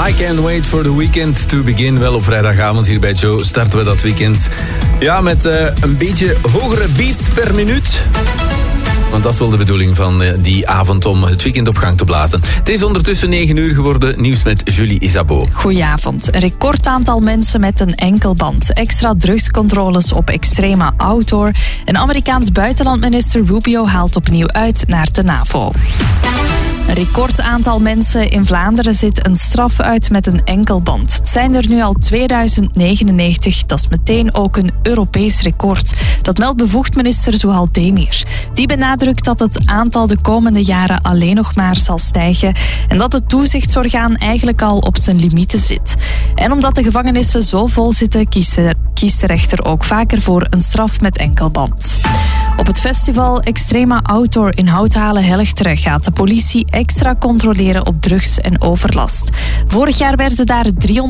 I can't wait for the weekend to begin. Wel, op vrijdagavond hier bij Joe starten we dat weekend. Ja, met een beetje hogere beats per minuut. Want dat is wel de bedoeling van die avond om het weekend op gang te blazen. Het is ondertussen 9 uur geworden. Nieuws met Julie Isabeau. Goedenavond. Een recordaantal mensen met een enkelband. Extra drugscontroles op Extrema Outdoor. En Amerikaans buitenlandminister Rubio haalt opnieuw uit naar de NAVO. Een recordaantal mensen in Vlaanderen zit een straf uit met een enkelband. Het zijn er nu al 2099. Dat is meteen ook een Europees record. Dat meldt bevoegd minister Zuhal Demir. Die benadrukt dat het aantal de komende jaren alleen nog maar zal stijgen en dat het toezichtsorgaan eigenlijk al op zijn limieten zit. En omdat de gevangenissen zo vol zitten, kiest de rechter ook vaker voor een straf met enkelband. Op het festival Extrema Outdoor in Houthalen-Helchteren gaat de politie extra controleren op drugs en overlast. Vorig jaar werden daar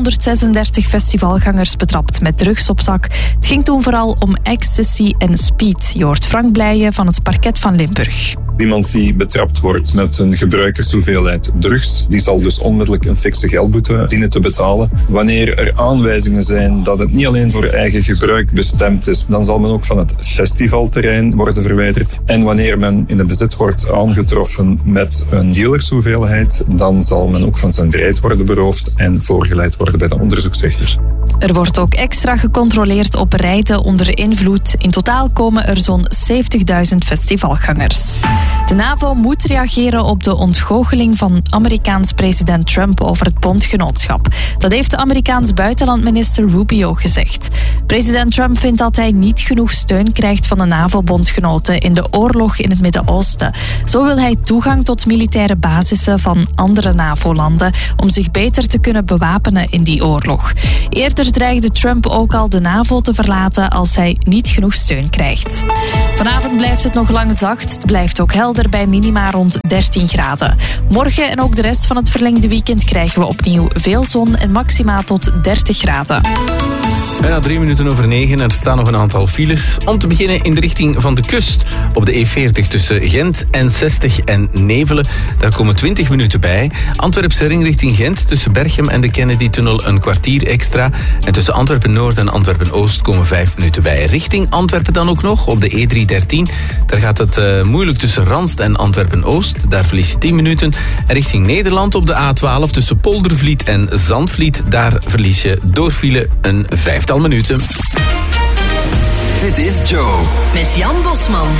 336 festivalgangers betrapt met drugs op zak. Het ging toen vooral om ecstasy en speed. Je hoort Frank Blijen van het parket van Limburg. Iemand die betrapt wordt met een gebruikershoeveelheid drugs, die zal dus onmiddellijk een fikse geldboete dienen te betalen. Wanneer er aanwijzingen zijn dat het niet alleen voor eigen gebruik bestemd is, dan zal men ook van het festivalterrein worden verwijderd. En wanneer men in het bezit wordt aangetroffen met een dealershoeveelheid, dan zal men ook van zijn vrijheid worden beroofd en voorgeleid worden bij de onderzoeksrechter. Er wordt ook extra gecontroleerd op rijden onder invloed. In totaal komen er zo'n 70.000 festivalgangers. De NAVO moet reageren op de ontgoocheling van Amerikaans president Trump over het bondgenootschap. Dat heeft de Amerikaans buitenlandminister Rubio gezegd. President Trump vindt dat hij niet genoeg steun krijgt van de NAVO-bondgenoten in de oorlog in het Midden-Oosten. Zo wil hij toegang tot militaire basissen van andere NAVO-landen om zich beter te kunnen bewapenen in die oorlog. Eerder dreigde Trump ook al de NAVO te verlaten als hij niet genoeg steun krijgt. Vanavond blijft het nog lang zacht. Het blijft ook helder bij minima rond 13 graden. Morgen en ook de rest van het verlengde weekend krijgen we opnieuw veel zon en maxima tot 30 graden. Bijna 3 minuten over 9. Er staan nog een aantal files. Om te beginnen in de richting van de kust. Op de E40 tussen Gent, N60 en Nevelen. Daar komen 20 minuten bij. Antwerpse ring richting Gent tussen Berchem en de Kennedy-tunnel een kwartier extra. En tussen Antwerpen-Noord en Antwerpen-Oost komen 5 minuten bij. Richting Antwerpen dan ook nog op de E313. Daar gaat het moeilijk tussen Ranst en Antwerpen-Oost. Daar verlies je 10 minuten. En richting Nederland op de A12 tussen Poldervliet en Zandvliet. Daar verlies je door file een 5-tal minuten. Dit is Joe. Met Jan Bosman.